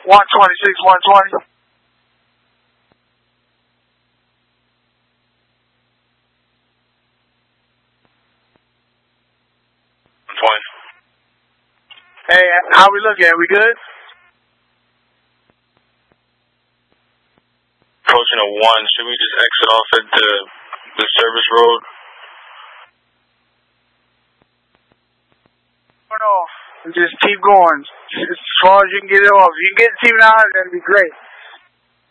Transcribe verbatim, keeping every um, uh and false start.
one twenty-six, one twenty. one twenty. Hey, how we looking? We good? Approaching a one. Should we just exit off at the, the service road? No, no. Just keep going. As far as you can get it off. If you can get it to now, that'd be great.